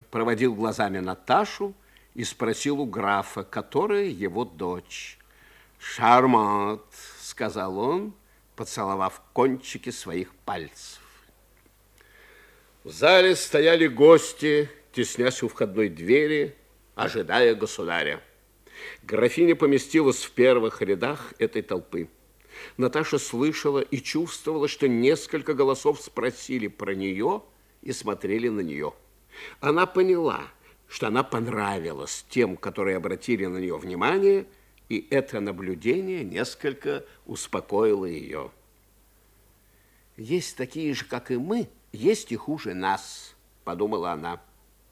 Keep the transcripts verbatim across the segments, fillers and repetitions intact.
проводил глазами Наташу и спросил у графа, которая его дочь. «Шармант», — сказал он, поцеловав кончики своих пальцев. В зале стояли гости, теснясь у входной двери, ожидая государя. Графиня поместилась в первых рядах этой толпы. Наташа слышала и чувствовала, что несколько голосов спросили про нее и смотрели на нее. Она поняла, что она понравилась тем, которые обратили на нее внимание, и это наблюдение несколько успокоило ее. «Есть такие же, как и мы, есть и хуже нас», – подумала она.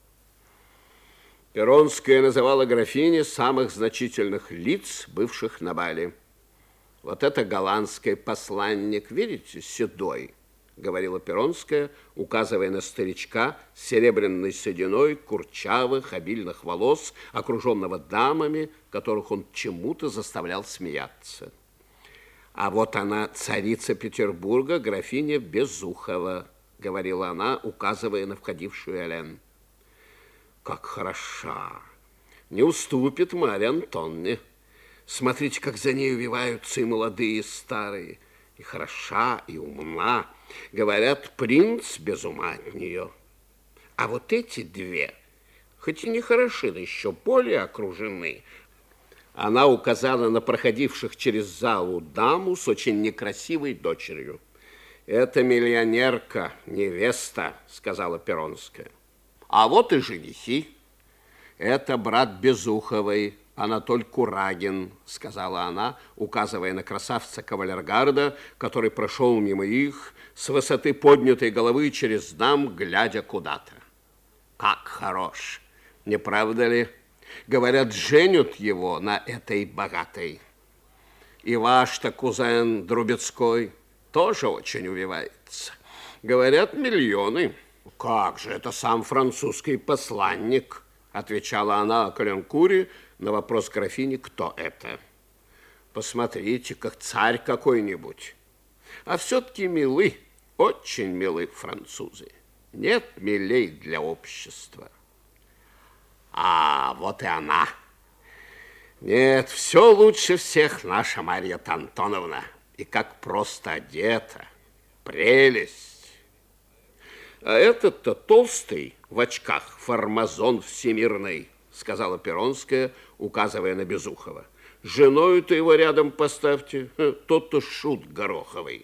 Перронская называла графине самых значительных лиц, бывших на бале. «Вот это голландский посланник, видите, седой», – говорила Перронская, указывая на старичка с серебряной сединой, курчавых, обильных волос, окруженного дамами, которых он чему-то заставлял смеяться. «А вот она, царица Петербурга, графиня Безухова», – говорила она, указывая на входившую Элен. «Как хороша! Не уступит Марье Антонне. Смотрите, как за ней увиваются и молодые, и старые. И хороша, и умна. Говорят, принц без ума от нее. А вот эти две, хоть и не хороши, но еще более окружены». Она указала на проходивших через залу даму с очень некрасивой дочерью. «Это миллионерка, невеста», — сказала Перронская. «А вот и женихи. Это брат Безуховой, Анатоль Курагин», — сказала она, указывая на красавца кавалергарда, который прошел мимо их с высоты поднятой головы через дам, глядя куда-то. «Как хорош, не правда ли? Говорят, женят его на этой богатой. И ваш-то кузен Друбецкой тоже очень увивается. Говорят, миллионы». «Как же, это сам французский посланник», — отвечала она о Каленкуре на вопрос графини, кто это. «Посмотрите, как царь какой-нибудь. А все-таки милы, очень милы французы. Нет милей для общества». «А вот и она. Нет, все лучше всех наша Марья Антоновна. И как просто одета. Прелесть. А этот-то толстый в очках фармазон всемирный», — сказала Перронская, указывая на Безухова. «Женою-то его рядом поставьте, тот-то шут гороховый».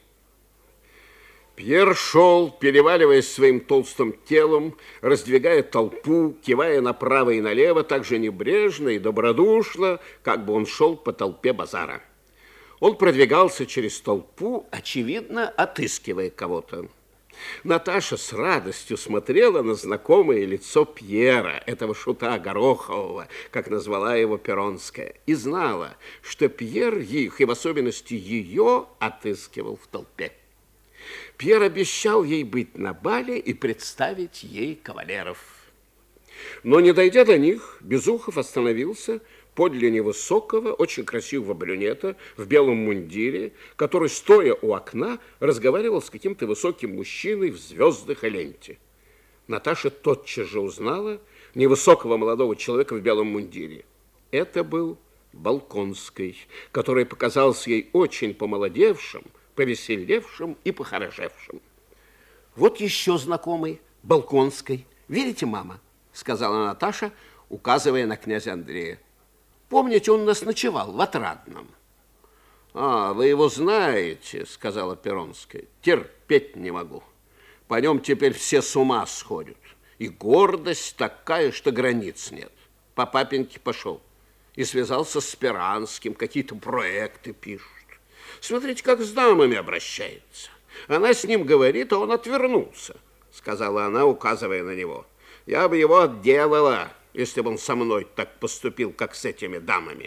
Пьер шел, переваливаясь своим толстым телом, раздвигая толпу, кивая направо и налево, так же небрежно и добродушно, как бы он шел по толпе базара. Он продвигался через толпу, очевидно, отыскивая кого-то. Наташа с радостью смотрела на знакомое лицо Пьера, этого шута горохового, как назвала его Перронская, и знала, что Пьер их, и в особенности ее, отыскивал в толпе. Пьер обещал ей быть на бале и представить ей кавалеров. Но, не дойдя до них, Безухов остановился подле невысокого, очень красивого брюнета в белом мундире, который, стоя у окна, разговаривал с каким-то высоким мужчиной в звездах и ленте. Наташа тотчас же узнала невысокого молодого человека в белом мундире. Это был Болконский, который показался ей очень помолодевшим, повеселевшим и похорошевшим. «Вот еще знакомый, Болконский. Видите, мама?» — сказала Наташа, указывая на князя Андрея. «Помните, он у нас ночевал в Отрадном». «А, вы его знаете», — сказала Перронская. «Терпеть не могу. По нем теперь все с ума сходят. И гордость такая, что границ нет. По папеньке пошел и связался с Спиранским, какие-то проекты пишет. Смотрите, как с дамами обращается. Она с ним говорит, а он отвернулся», — сказала она, указывая на него. «Я бы его отделала, если бы он со мной так поступил, как с этими дамами».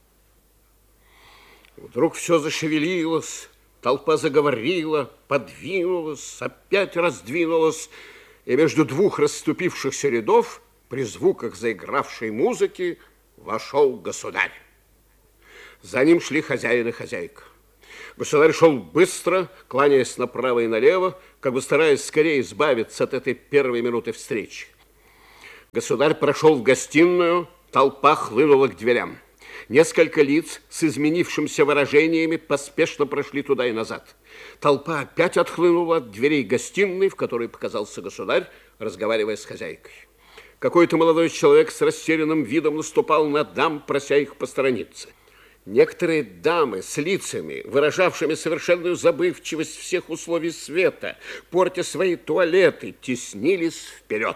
Вдруг все зашевелилось, толпа заговорила, подвинулась, опять раздвинулась, и между двух расступившихся рядов при звуках заигравшей музыки вошел государь. За ним шли хозяин и хозяйка. Государь шел быстро, кланяясь направо и налево, как бы стараясь скорее избавиться от этой первой минуты встречи. Государь прошел в гостиную, толпа хлынула к дверям. Несколько лиц с изменившимися выражениями поспешно прошли туда и назад. Толпа опять отхлынула от дверей гостиной, в которой показался государь, разговаривая с хозяйкой. Какой-то молодой человек с растерянным видом наступал на дам, прося их посторониться. Некоторые дамы с лицами, выражавшими совершенную забывчивость всех условий света, портя свои туалеты, теснились вперед.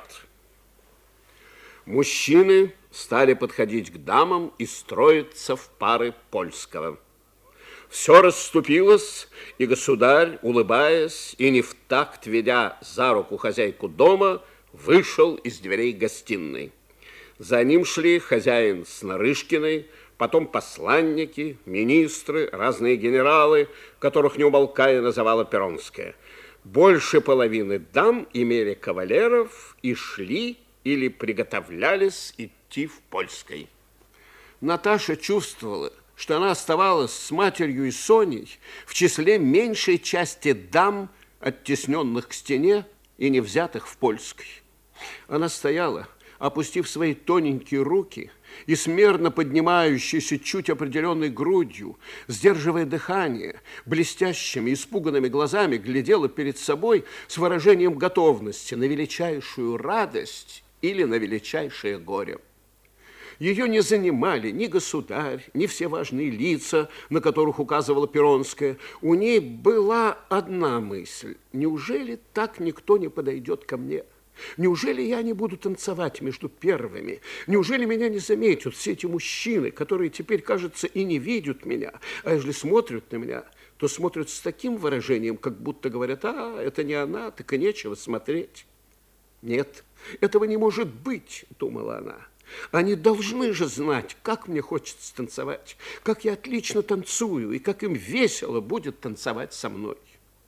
Мужчины стали подходить к дамам и строиться в пары польского. Все расступилось, и государь, улыбаясь и не в такт ведя за руку хозяйку дома, вышел из дверей гостиной. За ним шли хозяин с Нарышкиной, потом посланники, министры, разные генералы, которых не умолкая называла Перонская. Больше половины дам имели кавалеров и шли или приготовлялись идти в Польской. Наташа чувствовала, что она оставалась с матерью и Соней в числе меньшей части дам, оттесненных к стене и не взятых в Польской. Она стояла, опустив свои тоненькие руки и смерно поднимающейся чуть определенной грудью, сдерживая дыхание, блестящими, испуганными глазами глядела перед собой с выражением готовности на величайшую радость или на величайшее горе. Ее не занимали ни государь, ни все важные лица, на которых указывала Перонская. У ней была одна мысль: неужели так никто не подойдет ко мне? Неужели я не буду танцевать между первыми? Неужели меня не заметят все эти мужчины, которые теперь, кажется, и не видят меня, а если смотрят на меня, то смотрят с таким выражением, как будто говорят: а, это не она, так и нечего смотреть. Нет, этого не может быть, думала она. Они должны же знать, как мне хочется танцевать, как я отлично танцую и как им весело будет танцевать со мной.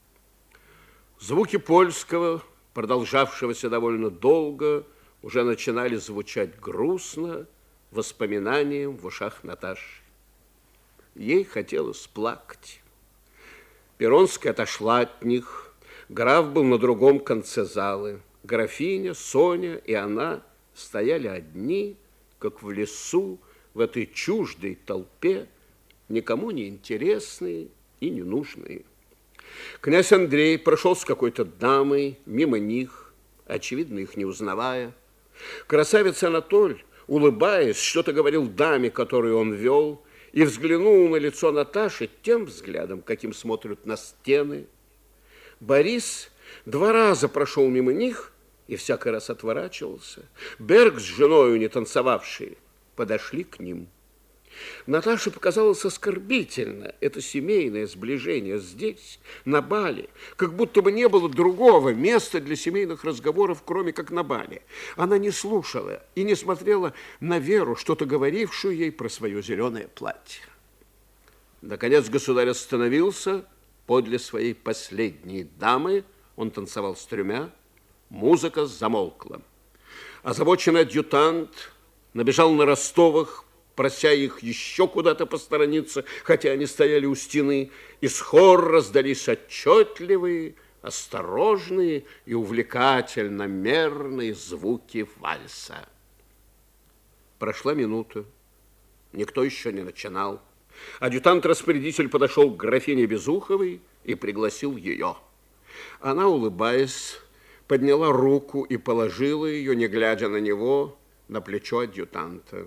Звуки польского, продолжавшегося довольно долго, уже начинали звучать грустно, воспоминанием в ушах Наташи. Ей хотелось плакать. Перонская отошла от них, граф был на другом конце залы. Графиня, Соня и она стояли одни, как в лесу, в этой чуждой толпе, никому не интересные и не нужные. Князь Андрей прошел с какой-то дамой мимо них, очевидно, их не узнавая. Красавец Анатоль, улыбаясь, что-то говорил даме, которую он вел, и взглянул на лицо Наташи тем взглядом, каким смотрят на стены. Борис два раза прошел мимо них и всякий раз отворачивался. Берг с женою, не танцевавшие, подошли к ним. Наташе показалось оскорбительно это семейное сближение здесь, на бале, как будто бы не было другого места для семейных разговоров, кроме как на бале. Она не слушала и не смотрела на Веру, что-то говорившую ей про свое зеленое платье. Наконец государь остановился подле своей последней дамы. Он танцевал с тремя. Музыка замолкла. Озабоченный адъютант набежал на Ростовых, прося их еще куда-то посторониться, хотя они стояли у стены. Из хор раздались отчетливые, осторожные и увлекательно мерные звуки вальса. Прошла минута. Никто еще не начинал. Адъютант-распорядитель подошел к графине Безуховой и пригласил ее. Она, улыбаясь, подняла руку и положила ее, не глядя на него, на плечо адъютанта.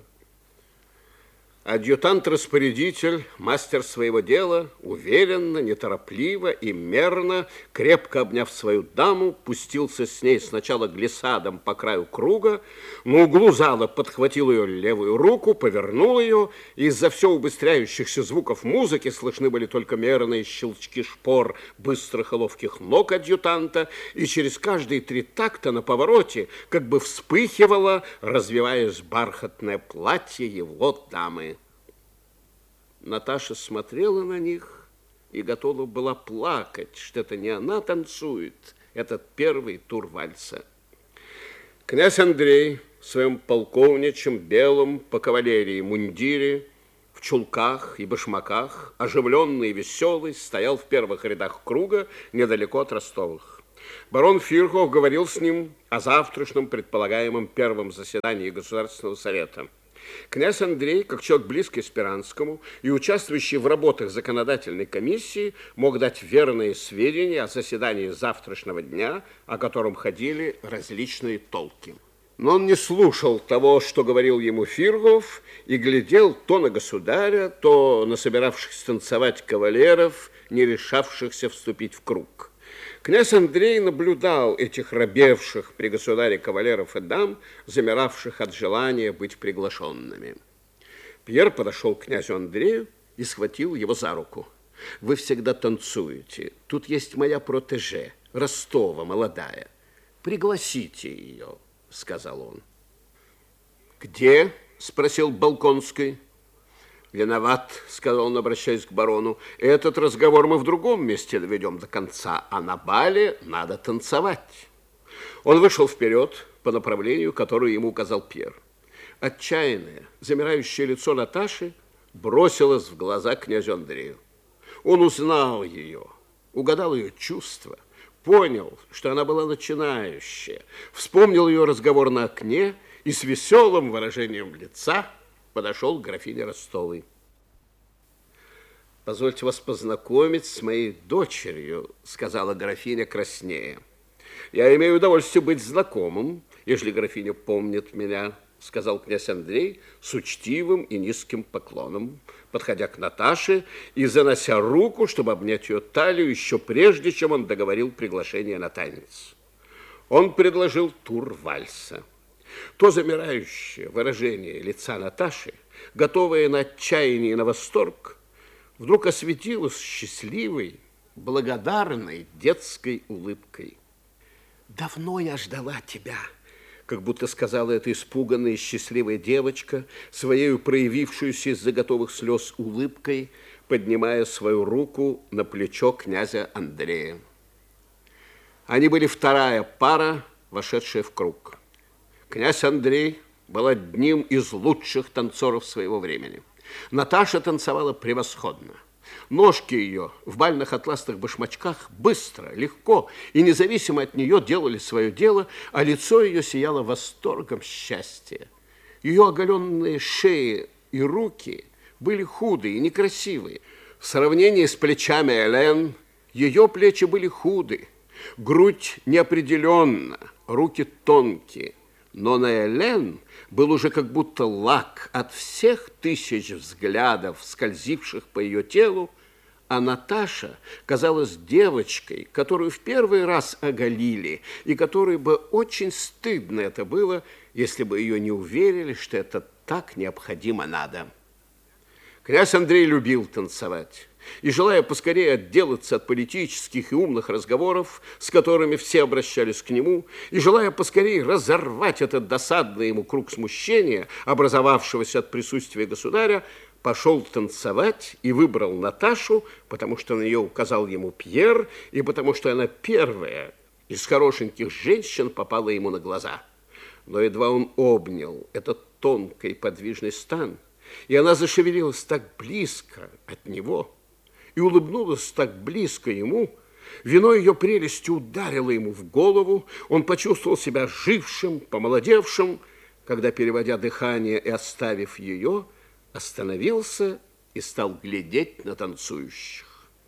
Адъютант-распорядитель, мастер своего дела, уверенно, неторопливо и мерно, крепко обняв свою даму, пустился с ней сначала глиссадом по краю круга, на углу зала подхватил ее левую руку, повернул ее, и из-за все убыстряющихся звуков музыки слышны были только мерные щелчки шпор быстрых и ловких ног адъютанта, и через каждые три такта на повороте как бы вспыхивало, развиваясь бархатное платье его дамы. Наташа смотрела на них и готова была плакать, что это не она танцует, этот первый тур вальса. Князь Андрей в своем полковничьем белом по кавалерии мундире, в чулках и башмаках, оживленный и веселый, стоял в первых рядах круга недалеко от Ростовых. Барон Фирхов говорил с ним о завтрашнем предполагаемом первом заседании Государственного совета. Князь Андрей, как человек близкий Спиранскому и участвующий в работах законодательной комиссии, мог дать верные сведения о заседании завтрашнего дня, о котором ходили различные толки. Но он не слушал того, что говорил ему Фирхов, и глядел то на государя, то на собиравшихся танцевать кавалеров, не решавшихся вступить в круг. Князь Андрей наблюдал этих робевших при государе кавалеров и дам, замиравших от желания быть приглашенными. Пьер подошел к князю Андрею и схватил его за руку. «Вы всегда танцуете. Тут есть моя протеже, Ростова, молодая. Пригласите ее», — сказал он. «Где?» — спросил Болконский. «Виноват», — сказал он, обращаясь к барону. «Этот разговор мы в другом месте доведем до конца, а на бале надо танцевать». Он вышел вперед по направлению, которое ему указал Пьер. Отчаянное, замирающее лицо Наташи бросилось в глаза князю Андрею. Он узнал ее, угадал ее чувства, понял, что она была начинающая, вспомнил ее разговор на окне и с веселым выражением лица подошел к графине Ростовой. «Позвольте вас познакомить с моей дочерью», — сказала графиня краснея. «Я имею удовольствие быть знакомым, ежели графиня помнит меня», — сказал князь Андрей с учтивым и низким поклоном, подходя к Наташе и занося руку, чтобы обнять ее талию, еще прежде, чем он договорил приглашение на танец. Он предложил тур вальса. То замирающее выражение лица Наташи, готовое на отчаяние и на восторг, вдруг осветилось счастливой, благодарной детской улыбкой. «Давно я ждала тебя», как будто сказала эта испуганная и счастливая девочка, своею проявившуюся из-за готовых слез улыбкой, поднимая свою руку на плечо князя Андрея. Они были вторая пара, вошедшая в круг. Князь Андрей был одним из лучших танцоров своего времени. Наташа танцевала превосходно. Ножки ее в бальных атласных башмачках быстро, легко и независимо от нее делали свое дело, а лицо ее сияло восторгом счастья. Ее оголенные шеи и руки были худые и некрасивые. В сравнении с плечами Элен ее плечи были худы, грудь неопределенна, руки тонкие. Но на Элен был уже как будто лак от всех тысяч взглядов, скользивших по ее телу, а Наташа казалась девочкой, которую в первый раз оголили, и которой бы очень стыдно это было, если бы ее не уверили, что это так необходимо надо. Князь Андрей любил танцевать. И, желая поскорее отделаться от политических и умных разговоров, с которыми все обращались к нему, и желая поскорее разорвать этот досадный ему круг смущения, образовавшегося от присутствия государя, пошел танцевать и выбрал Наташу, потому что на нее указал ему Пьер, и потому что она первая из хорошеньких женщин попала ему на глаза. Но едва он обнял этот тонкий и подвижный стан, и она зашевелилась так близко от него, и улыбнулась так близко ему, вино ее прелести ударило ему в голову, он почувствовал себя жившим, помолодевшим, когда, переводя дыхание и оставив ее, остановился и стал глядеть на танцующих.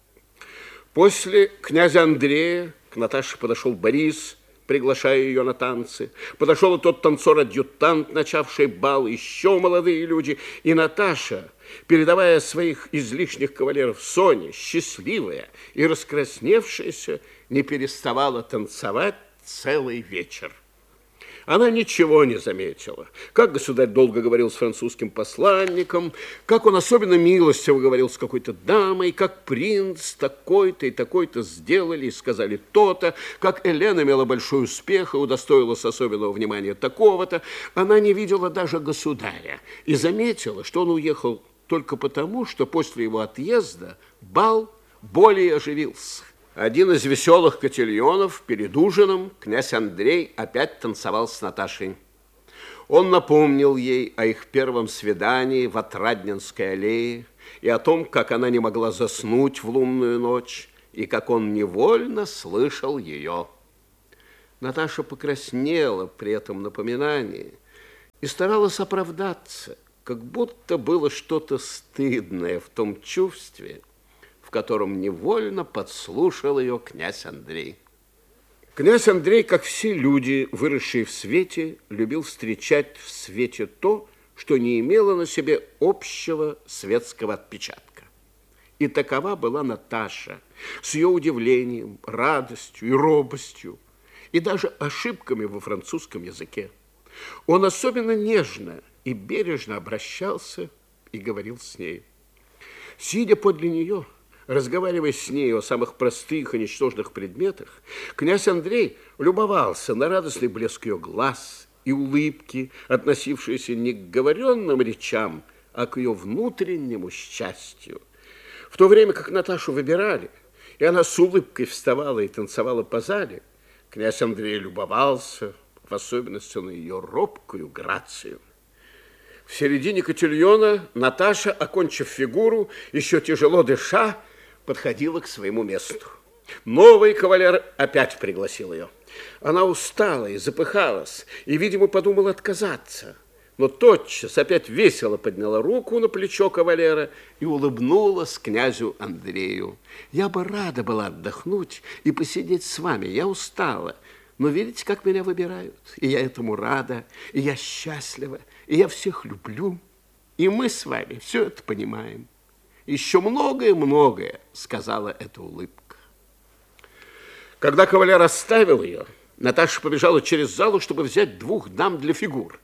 После князя Андрея к Наташе подошел Борис, приглашая ее на танцы. Подошел и тот танцор-адъютант, начавший бал, еще молодые люди. И Наташа, передавая своих излишних кавалеров Соне, счастливая и раскрасневшаяся, не переставала танцевать целый вечер. Она ничего не заметила. Как государь долго говорил с французским посланником, как он особенно милостиво говорил с какой-то дамой, как принц такой-то и такой-то сделали и сказали то-то, как Элен имела большой успех и удостоилась особенного внимания такого-то. Она не видела даже государя и заметила, что он уехал только потому, что после его отъезда бал более оживился. Один из веселых котильонов перед ужином князь Андрей опять танцевал с Наташей. Он напомнил ей о их первом свидании в Отрадненской аллее и о том, как она не могла заснуть в лунную ночь, и как он невольно слышал ее Наташа покраснела при этом напоминании и старалась оправдаться, как будто было что-то стыдное в том чувстве, в котором невольно подслушал ее князь Андрей. Князь Андрей, как все люди, выросшие в свете, любил встречать в свете то, что не имело на себе общего светского отпечатка. И такова была Наташа с ее удивлением, радостью и робостью, и даже ошибками во французском языке. Он особенно нежно и бережно обращался и говорил с ней. Сидя подле нее, разговаривая с ней о самых простых и ничтожных предметах, князь Андрей любовался на радостный блеск ее глаз и улыбки, относившиеся не к говоренным речам, а к ее внутреннему счастью. В то время как Наташу выбирали, и она с улыбкой вставала и танцевала по зале, князь Андрей любовался, в особенности на ее робкую грацию. В середине котильона Наташа, окончив фигуру, еще тяжело дыша, подходила к своему месту. Новый кавалер опять пригласил ее. Она устала и запыхалась, и, видимо, подумала отказаться. Но тотчас опять весело подняла руку на плечо кавалера и улыбнулась князю Андрею. «Я бы рада была отдохнуть и посидеть с вами. Я устала. Но видите, как меня выбирают? И я этому рада, и я счастлива, и я всех люблю. И мы с вами все это понимаем. Еще многое-многое», — сказала эта улыбка. Когда кавалер оставил ее, Наташа побежала через залу, чтобы взять двух дам для фигур.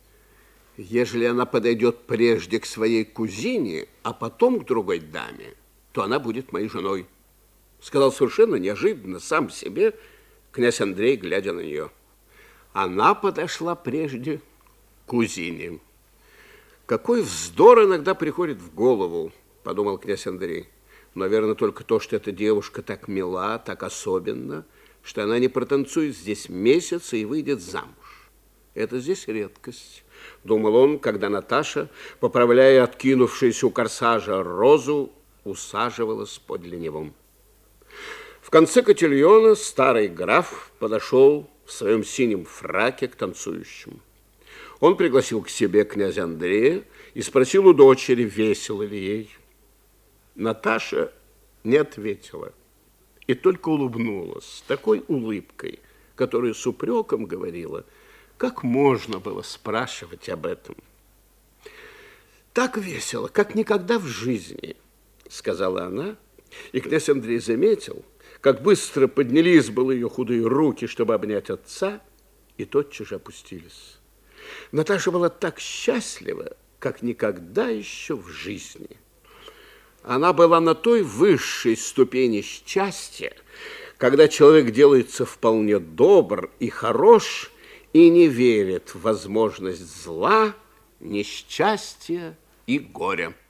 Ежели она подойдет прежде к своей кузине, а потом к другой даме, то она будет моей женой, сказал совершенно неожиданно сам себе князь Андрей, глядя на нее. Она подошла прежде к кузине. Какой вздор иногда приходит в голову, подумал князь Андрей. Наверное, только то, что эта девушка так мила, так особенна, что она не протанцует здесь месяц и выйдет замуж. Это здесь редкость, думал он, когда Наташа, поправляя откинувшуюся у корсажа розу, усаживалась подле него. В конце котильона старый граф подошел в своем синем фраке к танцующим. Он пригласил к себе князя Андрея и спросил у дочери, весело ли ей. Наташа не ответила и только улыбнулась с такой улыбкой, которая с упреком говорила, как можно было спрашивать об этом. «Так весело, как никогда в жизни», — сказала она, и князь Андрей заметил, как быстро поднялись было ее худые руки, чтобы обнять отца, и тотчас же опустились. Наташа была так счастлива, как никогда еще в жизни. Она была на той высшей ступени счастья, когда человек делается вполне добр и хорош, и не верит в возможность зла, несчастья и горя.